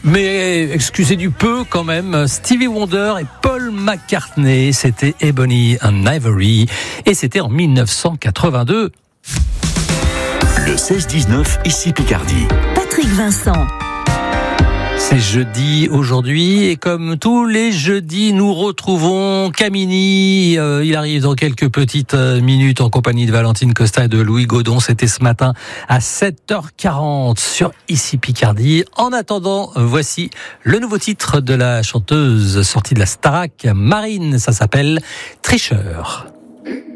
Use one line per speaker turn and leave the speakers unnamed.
Mais excusez du peu quand même, Stevie Wonder et Paul McCartney, c'était Ebony and Ivory et c'était en 1982.
Le 16-19, ici Picardie.
Patrick Vincent.
C'est jeudi aujourd'hui et comme tous les jeudis, nous retrouvons Camini. Il arrive dans quelques petites minutes en compagnie de Valentine Costa et de Louis Godon. C'était ce matin à 7h40 sur Ici Picardie. En attendant, voici le nouveau titre de la chanteuse sortie de la Starac, Marine. Ça s'appelle Tricheur.